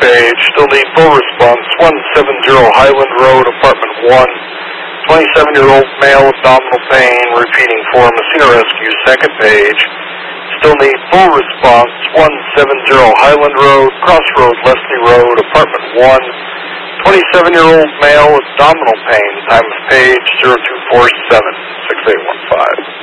page. Still need full response. 170 Highland Road, apartment 1. 27-year-old male, abdominal pain, repeating for Messina Rescue, second page. Still need full response. 170 Highland Road, Crossroad, Leslie Road, apartment 1. 27-year-old male, abdominal pain, time of page 0247-6815.